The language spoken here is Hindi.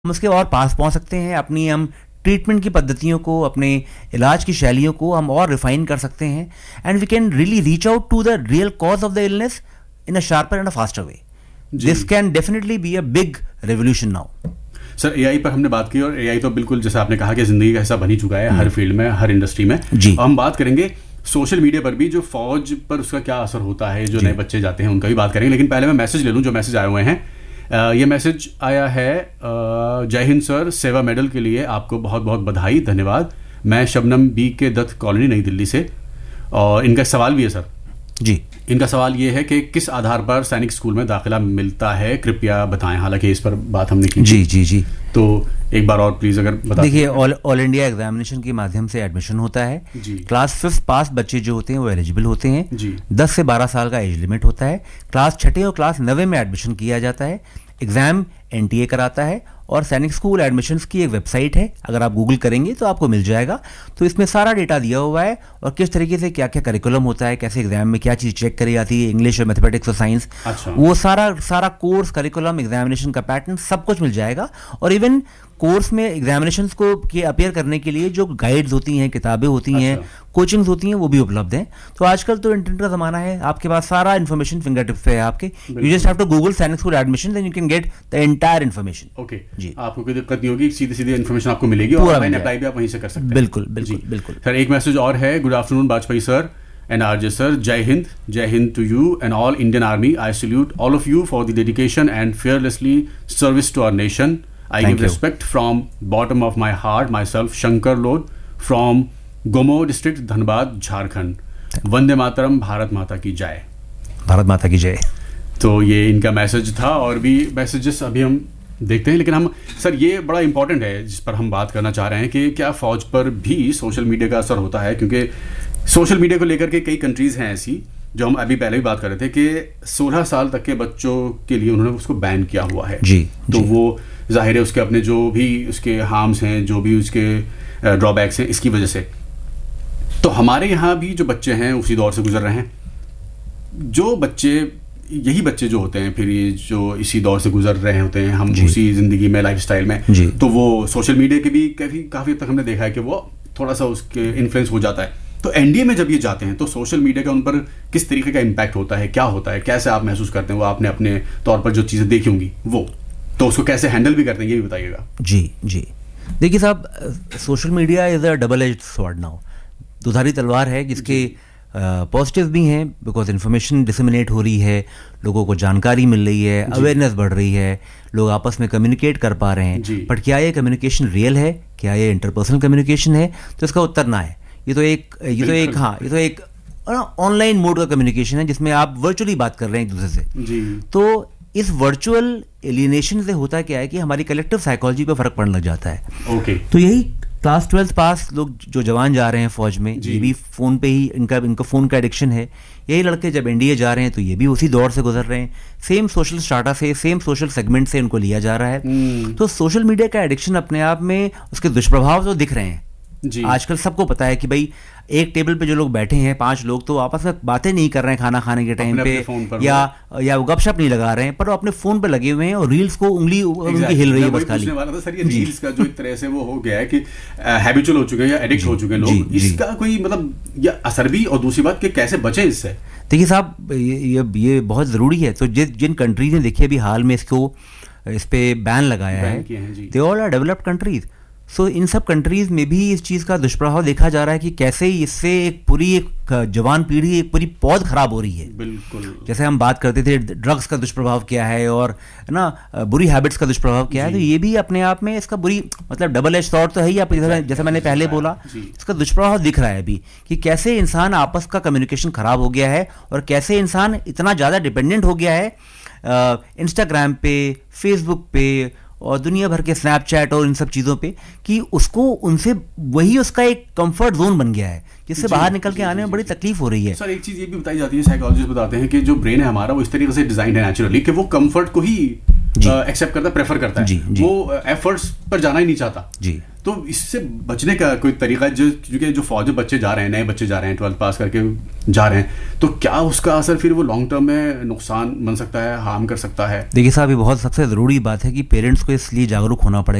हम उसके और पास पहुंच सकते हैं। अपनी हम ट्रीटमेंट की पद्धतियों को, अपने इलाज की शैलियों को हम और रिफाइन कर सकते हैं, and we can really reach out to the real cause of the illness in a sharper and a faster way. This can definitely be a big revolution now. Sir, AI पर हमने बात की और एआई तो बिल्कुल जैसा आपने कहा कि जिंदगी का हिस्सा बन ही चुका है हर फील्ड में, हर इंडस्ट्री में. जी. हम बात करेंगे सोशल मीडिया पर भी जो फौज पर उसका क्या असर होता है, जो नए बच्चे जाते हैं उनका भी बात करेंगे. लेकिन पहले मैं मैसेज ले लूँ जो मैसेज आए हुए हैं. ये मैसेज आया है, जय हिंद सर, सेवा मेडल के लिए आपको बहुत बहुत बधाई, धन्यवाद. मैं शबनम बी के दत्त कॉलोनी, नई दिल्ली से. और इनका सवाल भी है सर. जी. इनका सवाल ये है कि किस आधार पर सैनिक स्कूल में दाखिला मिलता है, कृपया बताएं. हालांकि इस पर बात हमने की. जी जी जी. तो एक बार और प्लीज अगर बता. देखिए, ऑल इंडिया एग्जामिनेशन के माध्यम से एडमिशन होता है. क्लास 5th पास बच्चे जो होते हैं वो एलिजिबल होते हैं. 10 से 12 साल का एज लिमिट होता है. क्लास 6 और क्लास 9 में एडमिशन किया जाता है. एग्जाम एनटीए कराता है और सैनिक स्कूल एडमिशन्स की एक वेबसाइट है, अगर आप गूगल करेंगे तो आपको मिल जाएगा. तो इसमें सारा डेटा दिया हुआ है और किस तरीके से क्या क्या करिकुलम होता है, कैसे एग्जाम में क्या चीज़ चेक करी जाती है, इंग्लिश और मैथमेटिक्स और साइंस. अच्छा. वो सारा कोर्स, करिकुलम, एग्जामिनेशन का पैटर्न सब कुछ मिल जाएगा. और इवन कोर्स में एग्जामिनेशंस को के अपेयर करने के लिए जो गाइड्स होती हैं, किताबें होती हैं, कोचिंग्स होती हैं, वो भी उपलब्ध हैं. तो आजकल तो इंटरनेट का ज़माना है, आपके पास सारा इन्फॉर्मेशन फिंगर टिप्स पे है आपके. You just have to Google सैनिक school admission, then you can get the entire information. Okay जी. आपको कोई दिक्कत नहीं होगी, सीधी इन्फॉर्मेशन आपको मिलेगी और ऑनलाइन अप्लाई भी आप वहीं से कर सकते हैं. बिल्कुल बिल्कुल बिल्कुल. सर, एक मैसेज और है. Good afternoon Bajpayee sir and RJ sir, Jai Hind to you and all Indian Army. I salute all of you for the dedication and fearlessly service to our nation. I give respect from bottom of my heart. Myself, Shankar Lod from Gomo district, Dhanbad, Jharkhand. Vande Mataram, Bharat माता की जय. भारत माता की जय. तो ये इनका मैसेज था और भी मैसेजेस अभी हम देखते हैं. लेकिन हम सर, ये बड़ा इंपॉर्टेंट है जिस पर हम बात करना चाह रहे हैं कि क्या फौज पर भी सोशल मीडिया का असर होता है. क्योंकि सोशल मीडिया को लेकर के कई कंट्रीज हैं ऐसी, जो हम अभी पहले भी बात कर रहे थे कि 16 साल तक के बच्चों के लिए उन्होंने उसको बैन किया हुआ है. जी. तो वो जाहिर है उसके अपने जो भी उसके हार्म्स हैं, जो भी उसके ड्रॉबैक्स हैं, इसकी वजह से. तो हमारे यहाँ भी जो बच्चे हैं उसी दौर से गुजर रहे हैं. यही बच्चे जो होते हैं फिर ये जो इसी दौर से गुजर रहे होते हैं, हम उसी जिंदगी में, लाइफस्टाइल में, तो वो सोशल मीडिया के भी काफी तक हमने देखा है कि वो थोड़ा सा उसके इन्फ्लुएंस हो जाता है. तो एनडीए में जब ये जाते हैं तो सोशल मीडिया का उन पर किस तरीके का इम्पैक्ट होता है, क्या होता है, कैसे आप महसूस करते हैं? वो आपने अपने तौर पर जो चीजें देखी होंगी वो, तो उसको कैसे हैंडल भी करते हैं, ये भी बताइएगा. जी जी. देखिए साहब, social media is a double edged sword now. दुधारी तलवार है जिसके पॉजिटिव भी हैं, बिकॉज इन्फॉर्मेशन डिसमिनेट हो रही है, लोगों को जानकारी मिल रही है, अवेयरनेस बढ़ रही है, लोग आपस में कम्युनिकेट कर पा रहे हैं. बट क्या ये कम्युनिकेशन रियल है, क्या ये इंटरपर्सनल कम्युनिकेशन है? तो इसका उत्तर ना है. ये तो एक ऑनलाइन मोड का कम्युनिकेशन है जिसमें आप वर्चुअली बात कर रहे हैं एक दूसरे से. जी. तो इस वर्चुअल एलियनेशन से होता क्या है कि हमारी कलेक्टिव साइकोलॉजी पे फर्क पड़ने लग जाता है. ओके. तो यही क्लास 12 पास लोग जो जवान जा रहे हैं फौज में, ये भी फोन पे ही इनका फोन का एडिक्शन है. यही लड़के जब एनडीए जा रहे हैं तो ये भी उसी दौर से गुजर रहे हैं. सेम सोशल स्टाटा से, सेम सोशल सेगमेंट से इनको लिया जा रहा है. तो सोशल मीडिया का एडिक्शन अपने आप में उसके दुष्प्रभाव तो दिख रहे हैं. आजकल सबको पता है कि भाई एक टेबल पे जो लोग बैठे हैं, 5 लोग, तो आपस में बातें नहीं कर रहे हैं खाना खाने के टाइम पे, या वो गपशप नहीं लगा रहे हैं, पर वो अपने फोन पे लगे हुए हैं और रील्स को उंगली उनकी हिल रही है बस खाली. सर, ये रील्स का जो एक तरह से वो हो गया है कि हैबिचुअल हो चुके हैं या एडिक्ट हो चुके हैं लोग, इसका कोई मतलब या असर भी, और दूसरी बात कि कैसे बचें इससे? देखिए साहब, ये बहुत ज़रूरी है. तो जिन कंट्रीज ने देखिए अभी हाल में इस पे बैन लगाया है, they all are developed countries. सो इन सब कंट्रीज में भी इस चीज़ का दुष्प्रभाव देखा जा रहा है कि कैसे इससे एक जवान पीढ़ी, एक पूरी पौध खराब हो रही है. बिल्कुल. जैसे हम बात करते थे ड्रग्स का दुष्प्रभाव क्या है और ना बुरी हैबिट्स का दुष्प्रभाव क्या है, तो ये भी अपने आप में इसका मतलब डबल एज स्वॉर्ड तो है ही. आप जैसे मैंने पहले बोला, इसका दुष्प्रभाव दिख रहा है अभी कि कैसे इंसान आपस का कम्युनिकेशन खराब हो गया है और कैसे इंसान इतना ज़्यादा डिपेंडेंट हो गया है इंस्टाग्राम पे, फेसबुक पे और दुनिया भर के स्नैपचैट और इन सब चीज़ों पे, कि वही उसका एक कंफर्ट जोन बन गया है जिससे बाहर निकल के आने में बड़ी तकलीफ हो रही है. सर, एक चीज़ ये भी बताई जाती है, साइकोलॉजिस्ट बताते हैं कि जो ब्रेन है हमारा वो इस तरीके से डिजाइन है नेचुरली कि वो कंफर्ट को ही एक्सेप्ट करता है, प्रेफर करता है. वो एफर्ट्स पर जाना ही नहीं चाहता. जी. तो इससे बचने का कोई तरीका, जो फौज में बच्चे जा रहे हैं, नए बच्चे जा रहे हैं, 12th पास करके जा रहे हैं, तो क्या उसका असर फिर वो लॉन्ग टर्म में नुकसान बन सकता है, हार्म कर सकता है? देखिए साहब, ये बहुत सबसे ज़रूरी बात है कि पेरेंट्स को इसलिए जागरूक होना पड़ेगा